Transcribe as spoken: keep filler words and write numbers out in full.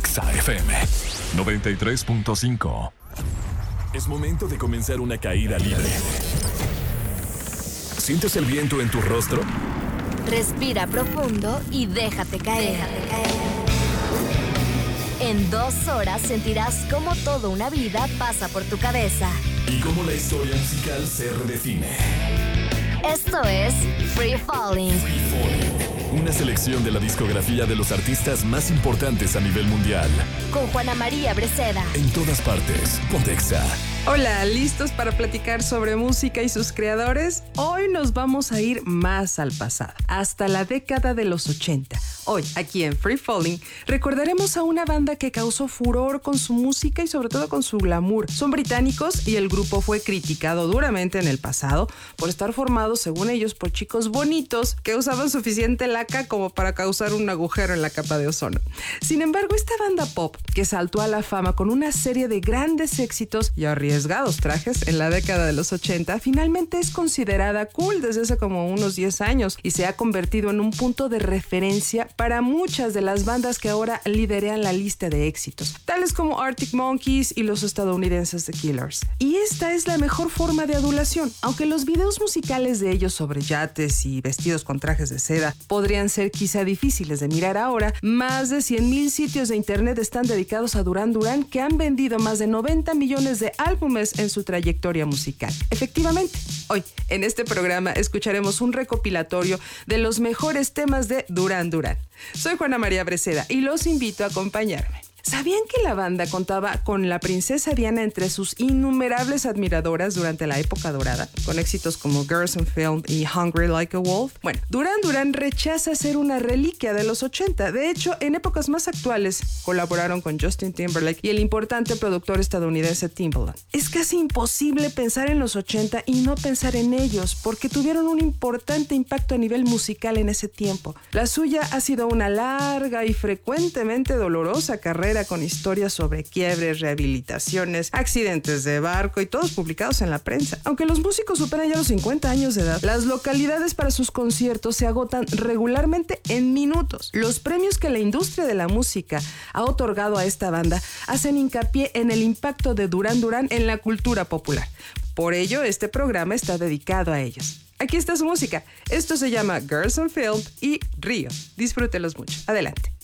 Exa F M noventa y tres punto cinco. Es momento de comenzar una caída libre. ¿Sientes el viento en tu rostro? Respira profundo y déjate caer. Déjate caer. En dos horas sentirás cómo toda una vida pasa por tu cabeza. Y cómo la historia musical se redefine. Esto es Free Falling. Free Falling. Una selección de la discografía de los artistas más importantes a nivel mundial. Con Juana María Breceda. En todas partes, Ponte Exa. Hola, ¿listos para platicar sobre música y sus creadores? Hoy nos vamos a ir más al pasado, hasta la década de los ochenta. Hoy, aquí en Free Falling, recordaremos a una banda que causó furor con su música y sobre todo con su glamour. Son británicos y el grupo fue criticado duramente en el pasado por estar formado, según ellos, por chicos bonitos que usaban suficiente laca como para causar un agujero en la capa de ozono. Sin embargo, esta banda pop, que saltó a la fama con una serie de grandes éxitos y arriesgados trajes en la década de los ochenta, finalmente es considerada cool desde hace como unos diez años y se ha convertido en un punto de referencia para muchas de las bandas que ahora liderean la lista de éxitos, tales como Arctic Monkeys y los estadounidenses The Killers. Y esta es la mejor forma de adulación, aunque los videos musicales de ellos sobre yates y vestidos con trajes de seda podrían ser quizá difíciles de mirar ahora. Más de cien mil sitios de internet están dedicados a Duran Duran, que han vendido más de noventa millones de álbumes en su trayectoria musical. Efectivamente, hoy en este programa escucharemos un recopilatorio de los mejores temas de Duran Duran. Soy Juana María Breceda y los invito a acompañarme. ¿Sabían que la banda contaba con la princesa Diana entre sus innumerables admiradoras durante la época dorada, con éxitos como Girls on Film y Hungry Like a Wolf? Bueno, Duran Duran rechaza ser una reliquia de los ochenta. De hecho, en épocas más actuales colaboraron con Justin Timberlake y el importante productor estadounidense Timbaland. Es casi imposible pensar en los ochenta y no pensar en ellos, porque tuvieron un importante impacto a nivel musical en ese tiempo. La suya ha sido una larga y frecuentemente dolorosa carrera con historias sobre quiebres, rehabilitaciones, accidentes de barco y todos publicados en la prensa. Aunque los músicos superan ya los cincuenta años de edad, las localidades para sus conciertos se agotan regularmente en minutos. Los premios que la industria de la música ha otorgado a esta banda hacen hincapié en el impacto de Duran Duran en la cultura popular. Por ello, este programa está dedicado a ellos. Aquí está su música. Esto se llama Girls on Film y Río. Disfrútelos mucho. Adelante.